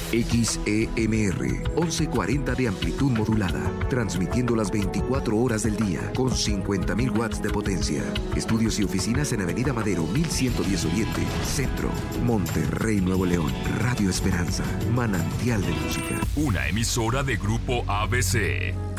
XEMR 1140 de amplitud modulada, transmitiendo las 24 horas del día con 50.000 watts de potencia. Estudios y oficinas en Avenida Madero 1110 Oriente, Centro, Monterrey, Nuevo León. Radio Esperanza, manantial de música. Una emisora de Grupo ABC.